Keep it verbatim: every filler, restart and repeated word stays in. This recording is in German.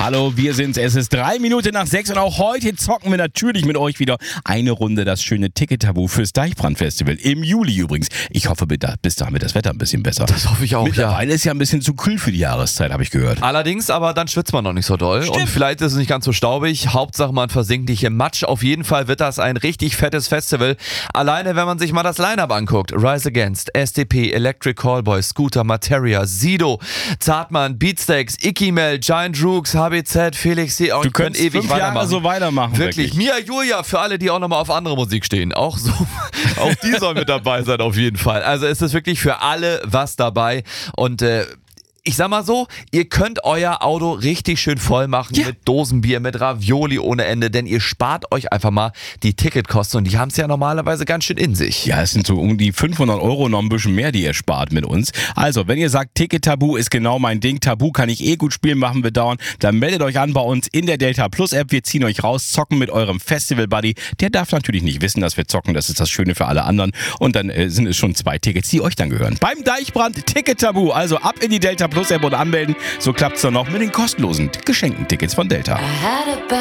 Hallo, wir sind's. Es ist drei Minuten nach sechs und auch heute zocken wir natürlich mit euch wieder eine Runde das schöne Ticket-Tabu fürs Deichbrand-Festival. Im Juli übrigens. Ich hoffe, bis dahin wird das Wetter ein bisschen besser. Das hoffe ich auch, Mittlerweile ja. ist ja ein bisschen zu kühl für die Jahreszeit, habe ich gehört. Allerdings, aber dann schwitzt man noch nicht so doll. Stimmt. Und vielleicht ist es nicht ganz so staubig. Hauptsache, man versinkt nicht im Matsch. Auf jeden Fall wird das ein richtig fettes Festival. Alleine, wenn man sich mal das Line-Up anguckt. Rise Against, S D P, Electric Callboy, Scooter, Materia, Sido, Zartmann, Beatsteaks, Ikimel, Giant Rooks, H B Z, Felix C. Du könntest ewig fünf weitermachen. Jahre so weitermachen. Wirklich. wirklich. Mia Julia, für alle, die auch nochmal auf andere Musik stehen. Auch so, auch die soll mit dabei sein auf jeden Fall. Also es ist wirklich für alle was dabei. Und äh, ich sag mal so, ihr könnt euer Auto richtig schön voll machen ja. mit Dosenbier, mit Ravioli ohne Ende, denn ihr spart euch einfach mal die Ticketkosten und die haben es ja normalerweise ganz schön in sich. Ja, es sind so um die fünfhundert Euro, noch ein bisschen mehr, die ihr spart mit uns. Also, wenn ihr sagt, Ticket-Tabu ist genau mein Ding, Tabu kann ich eh gut spielen, machen wir dauernd, dann meldet euch an bei uns in der Delta Plus App. Wir ziehen euch raus, zocken mit eurem Festival-Buddy. Der darf natürlich nicht wissen, dass wir zocken, das ist das Schöne für alle anderen. Und dann äh, sind es schon zwei Tickets, die euch dann gehören. Beim Deichbrand Ticket-Tabu, also ab in die Delta Plus App und anmelden. So klappt's dann noch mit den kostenlosen geschenkten Tickets von Delta.